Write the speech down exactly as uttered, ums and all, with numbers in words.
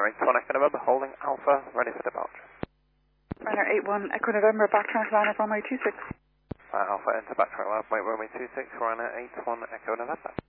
eight one Echo November, holding Alpha, ready for departure. Runner eight one Echo November, backtrack line runway two six. Uh, Alpha, enter backtrack line, wait, runway two six, Runner eight one Echo November.